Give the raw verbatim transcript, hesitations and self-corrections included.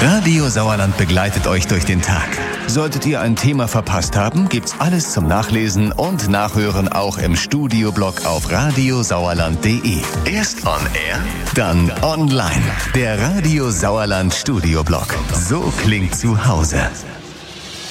Radio Sauerland begleitet euch durch den Tag. Solltet ihr ein Thema verpasst haben, gibt's alles zum Nachlesen und Nachhören auch im Studioblog auf radiosauerland punkt de. Erst on air, dann online. Der Radio Sauerland Studioblog. So klingt zu Hause.